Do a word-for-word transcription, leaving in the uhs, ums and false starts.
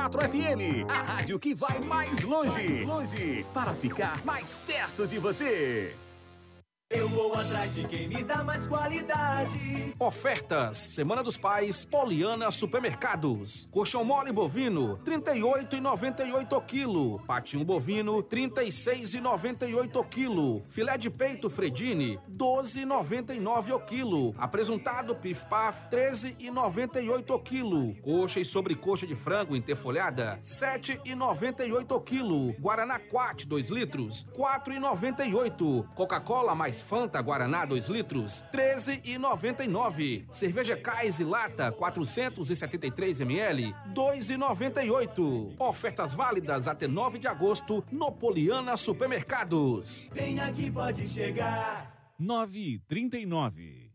quatro F M, a rádio que vai mais longe, mais longe, para ficar mais perto de você. Eu vou atrás de quem me dá mais qualidade. Ofertas, Semana dos Pais, Poliana Supermercados. Colchão mole bovino, trinta e oito reais e noventa e oito centavos o quilo. Patinho bovino, trinta e seis reais e noventa e oito centavos o quilo. Filé de peito Fredini, doze reais e noventa e nove centavos o quilo. Apresuntado Pif Paf, treze reais e noventa e oito centavos o quilo. Coxa e sobrecoxa de frango interfolhada, sete reais e noventa e oito centavos o quilo. Guaraná Quat, dois litros, quatro reais e noventa e oito centavos. Coca-Cola mais Fanta Guaraná dois litros, treze reais e noventa e nove centavos. Cerveja Kais e Lata quatrocentos e setenta e três mililitros, dois reais e noventa e oito centavos. Ofertas válidas até nove de agosto no Poliana Supermercados. Vem aqui, pode chegar. nove e trinta e nove.